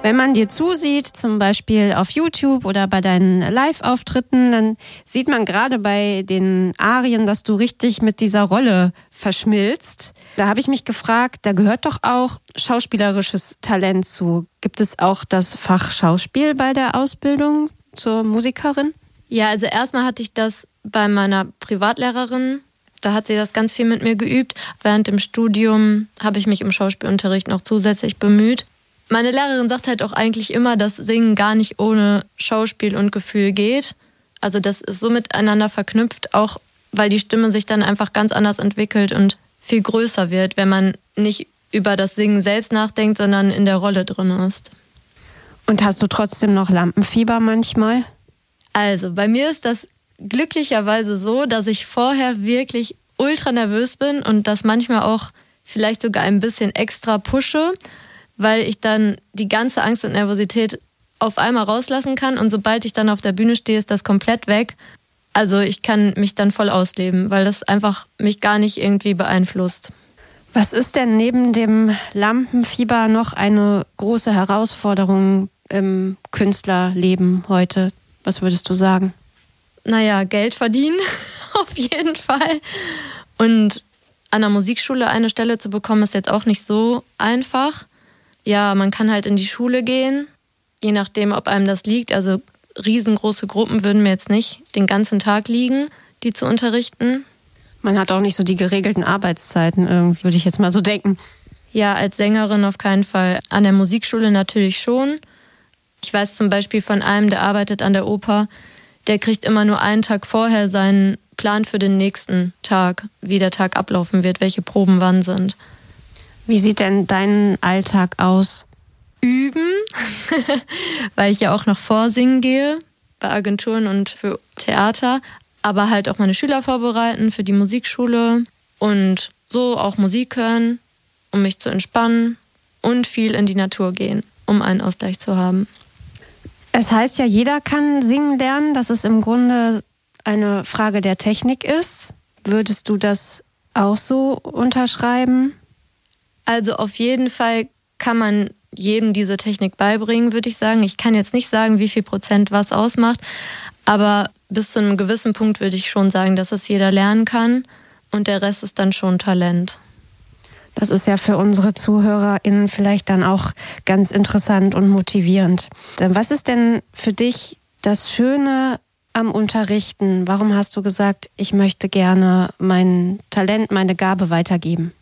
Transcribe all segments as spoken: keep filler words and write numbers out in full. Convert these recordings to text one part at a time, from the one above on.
Wenn man dir zusieht, zum Beispiel auf YouTube oder bei deinen Live-Auftritten, dann sieht man gerade bei den Arien, dass du richtig mit dieser Rolle verschmilzt. Da habe ich mich gefragt, da gehört doch auch schauspielerisches Talent zu. Gibt es auch das Fach Schauspiel bei der Ausbildung zur Musikerin? Ja, also erstmal hatte ich das bei meiner Privatlehrerin. Da hat sie das ganz viel mit mir geübt. Während dem Studium habe ich mich im Schauspielunterricht noch zusätzlich bemüht. Meine Lehrerin sagt halt auch eigentlich immer, dass Singen gar nicht ohne Schauspiel und Gefühl geht. Also das ist so miteinander verknüpft, auch weil die Stimme sich dann einfach ganz anders entwickelt und viel größer wird, wenn man nicht über das Singen selbst nachdenkt, sondern in der Rolle drin ist. Und hast du trotzdem noch Lampenfieber manchmal? Also bei mir ist das glücklicherweise so, dass ich vorher wirklich ultra nervös bin und das manchmal auch vielleicht sogar ein bisschen extra pushe, weil ich dann die ganze Angst und Nervosität auf einmal rauslassen kann und sobald ich dann auf der Bühne stehe, ist das komplett weg. Also ich kann mich dann voll ausleben, weil das einfach mich gar nicht irgendwie beeinflusst. Was ist denn neben dem Lampenfieber noch eine große Herausforderung im Künstlerleben heute? Was würdest du sagen? Naja, Geld verdienen auf jeden Fall. Und an der Musikschule eine Stelle zu bekommen, ist jetzt auch nicht so einfach. Ja, man kann halt in die Schule gehen, je nachdem, ob einem das liegt. Also riesengroße Gruppen würden mir jetzt nicht den ganzen Tag liegen, die zu unterrichten. Man hat auch nicht so die geregelten Arbeitszeiten, irgendwie, würde ich jetzt mal so denken. Ja, als Sängerin auf keinen Fall. An der Musikschule natürlich schon. Ich weiß zum Beispiel von einem, der arbeitet an der Oper, der kriegt immer nur einen Tag vorher seinen Plan für den nächsten Tag, wie der Tag ablaufen wird, welche Proben wann sind. Wie sieht denn dein Alltag aus? Üben, weil ich ja auch noch vorsingen gehe, bei Agenturen und für Theater, aber halt auch meine Schüler vorbereiten für die Musikschule und so auch Musik hören, um mich zu entspannen und viel in die Natur gehen, um einen Ausgleich zu haben. Es heißt ja, jeder kann singen lernen, dass es im Grunde eine Frage der Technik ist. Würdest du das auch so unterschreiben? Also auf jeden Fall kann man jedem diese Technik beibringen, würde ich sagen. Ich kann jetzt nicht sagen, wie viel Prozent was ausmacht, aber bis zu einem gewissen Punkt würde ich schon sagen, dass es jeder lernen kann und der Rest ist dann schon Talent. Das ist ja für unsere ZuhörerInnen vielleicht dann auch ganz interessant und motivierend. Was ist denn für dich das Schöne am Unterrichten? Warum hast du gesagt, ich möchte gerne mein Talent, meine Gabe weitergeben?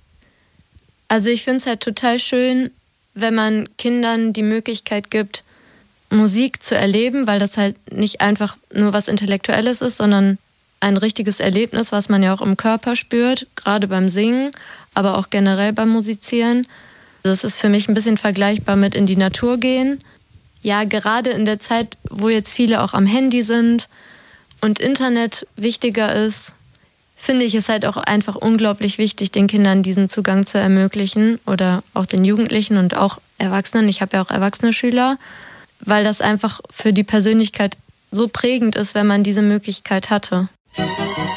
Also ich finde es halt total schön, wenn man Kindern die Möglichkeit gibt, Musik zu erleben, weil das halt nicht einfach nur was Intellektuelles ist, sondern ein richtiges Erlebnis, was man ja auch im Körper spürt, gerade beim Singen, aber auch generell beim Musizieren. Das ist für mich ein bisschen vergleichbar mit in die Natur gehen. Ja, gerade in der Zeit, wo jetzt viele auch am Handy sind und Internet wichtiger ist, finde ich es halt auch einfach unglaublich wichtig, den Kindern diesen Zugang zu ermöglichen oder auch den Jugendlichen und auch Erwachsenen. Ich habe ja auch erwachsene Schüler, weil das einfach für die Persönlichkeit so prägend ist, wenn man diese Möglichkeit hatte.